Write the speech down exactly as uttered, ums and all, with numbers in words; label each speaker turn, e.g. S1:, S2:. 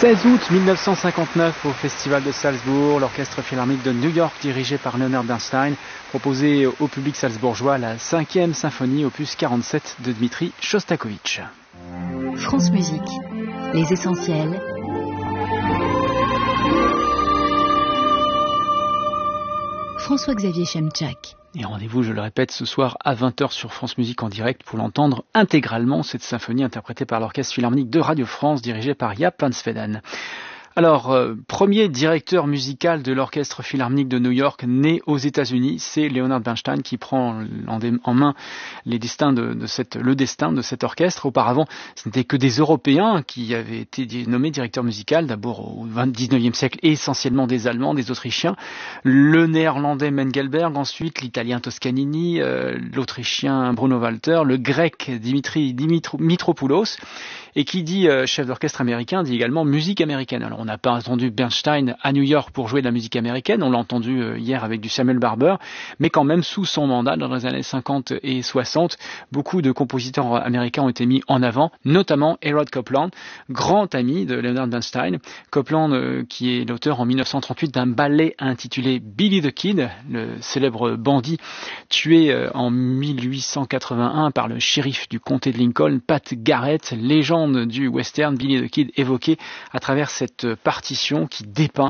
S1: seize août mille neuf cent cinquante-neuf, au Festival de Salzbourg, l'Orchestre Philharmonique de New York, dirigé par Leonard Bernstein, proposait au public salzbourgeois la cinquième symphonie, opus quarante-sept de Dmitri Shostakovich.
S2: France Musique, les essentiels. François-Xavier Chemchak.
S1: Et rendez-vous, je le répète, ce soir à vingt heures sur France Musique en direct pour l'entendre intégralement, cette symphonie interprétée par l'Orchestre Philharmonique de Radio France, dirigé par Jaap van Zweden. Alors, euh, premier directeur musical de l'Orchestre Philharmonique de New York, né aux États-Unis, c'est Leonard Bernstein qui prend en, en main les destins de, de cette, le destin de cet orchestre. Auparavant, ce n'était que des Européens qui avaient été nommés directeurs musicaux, d'abord au dix-neuvième siècle, et essentiellement des Allemands, des Autrichiens, le Néerlandais Mengelberg, ensuite l'Italien Toscanini, euh, l'Autrichien Bruno Walter, le Grec Dimitri Dimitro, Mitropoulos. Et qui dit euh, chef d'orchestre américain, dit également musique américaine. Alors on n'a pas entendu Bernstein à New York pour jouer de la musique américaine, on l'a entendu euh, hier avec du Samuel Barber, mais quand même sous son mandat, dans les années cinquante et soixante, beaucoup de compositeurs américains ont été mis en avant, notamment Harold Copland, grand ami de Leonard Bernstein. Copland euh, qui est l'auteur en mille neuf cent trente-huit d'un ballet intitulé Billy the Kid, le célèbre bandit tué euh, en mille huit cent quatre-vingt-un par le shérif du comté de Lincoln, Pat Garrett, légende du western Billy the Kid évoqué à travers cette partition qui dépeint